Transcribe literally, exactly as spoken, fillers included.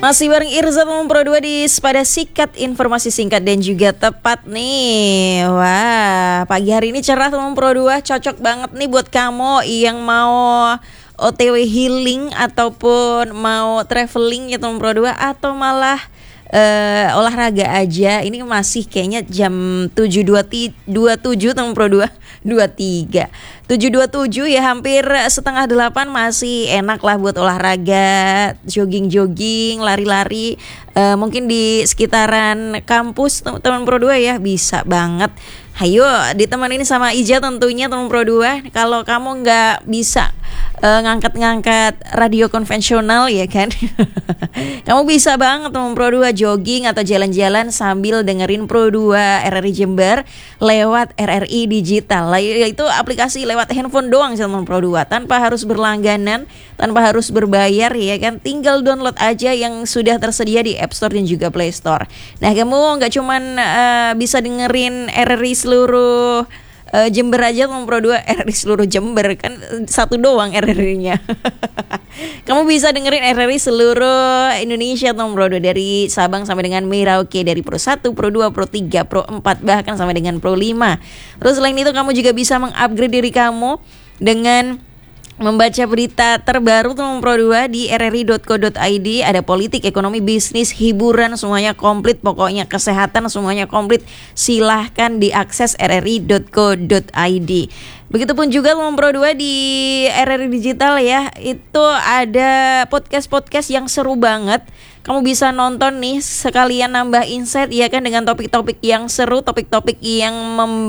Masih bareng Irza Teman Pro dua di Sepada Sikat, informasi singkat dan juga tepat nih. Wah, pagi hari ini cerah Teman Pro dua, cocok banget nih buat kamu yang mau O T W healing ataupun mau traveling ya Teman Pro dua, atau malah uh, olahraga aja. Ini masih kayaknya jam tujuh dua puluh tujuh Teman Pro dua, dua puluh tiga tujuh dua puluh tujuh ya, hampir setengah delapan. Masih enak lah buat olahraga, jogging-jogging, lari-lari, uh, mungkin di sekitaran kampus teman Pro dua ya, bisa banget. Hayo ditemenin sama Ija tentunya teman Pro dua. Kalau kamu nggak bisa uh, ngangkat-ngangkat radio konvensional ya kan, kamu bisa banget teman Pro dua jogging atau jalan-jalan sambil dengerin Pro dua R R I Jember lewat R R I Digital. Yaitu aplikasi lewat handphone doang teman Pro dua, tanpa harus berlangganan, tanpa harus berbayar ya kan. Tinggal download aja yang sudah tersedia di App Store dan juga Play Store. Nah, kamu nggak cuman uh, bisa dengerin R R I seluruh uh, Jember aja teman Pro dua, R R I seluruh Jember kan satu doang R R I-nya. Kamu bisa dengerin R R I seluruh Indonesia teman Pro dua, dari Sabang sampai dengan Merauke, dari Pro satu, Pro dua, Pro tiga, Pro empat, bahkan sampai dengan Pro lima. Terus selain itu kamu juga bisa mengupgrade diri kamu dengan membaca berita terbaru teman Pro dua di r r i dot co dot i d. Ada politik, ekonomi, bisnis, hiburan, semuanya komplit. Pokoknya kesehatan semuanya komplit. Silahkan diakses r r i dot co dot i d. Begitupun juga teman Pro dua di R R I Digital ya, itu ada podcast-podcast yang seru banget. Kamu bisa nonton nih, sekalian nambah insight ya kan, dengan topik-topik yang seru, topik-topik yang mem